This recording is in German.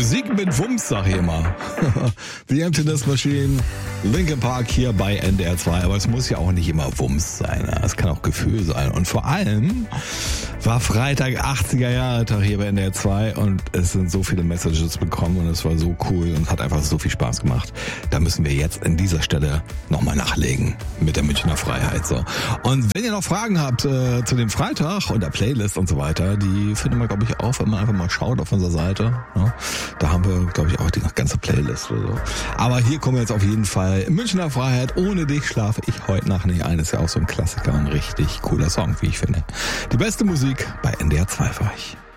Musik mit Wumms, sag ich immer. The Emptiness Machine, Linkin Park hier bei NDR 2. Aber es muss ja auch nicht immer Wumms sein. Es kann auch Gefühl sein. Und vor allem war Freitag 80er Jahre Tag hier bei NDR 2 und es sind so viele Messages bekommen und es war so cool und hat einfach so viel Spaß gemacht. Da müssen wir jetzt an dieser Stelle nochmal nachlegen mit der Münchner Freiheit. So. Und wenn ihr noch Fragen habt zu dem Freitag und der Playlist und so weiter, die findet man, glaube ich, auch, wenn man einfach mal schaut auf unserer Seite. Ja. Da haben wir, glaube ich, auch die ganze Playlist oder so. Aber hier kommen wir jetzt auf jeden Fall. Münchner Freiheit, ohne dich schlafe ich heute Nacht nicht ein. Ist ja auch so ein Klassiker und richtig cooler Song, wie ich finde. Die beste Musik bei NDR 2 für euch.